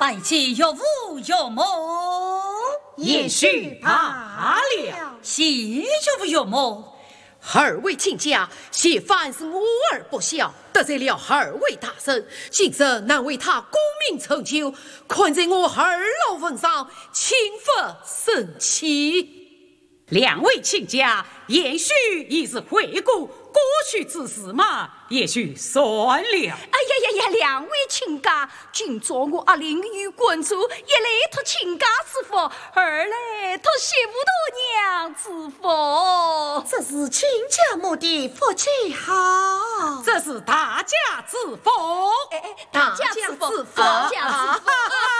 拜祭岳父岳母， 也许罢了。 谢岳父岳母。 二位亲家，谢凡是我儿不孝，得罪了二位大神，今生难为他功名成就，困在我二老坟上，请佛生气。 两位亲家，也许已是回顾过去之事嘛，也许算了。 哎呀，两位亲家，今朝我阿玲与观主，一来托亲家之福，二来托媳妇头娘之福。 这是亲家母的福气好， 这是大家之福。 大家之福，大家之福。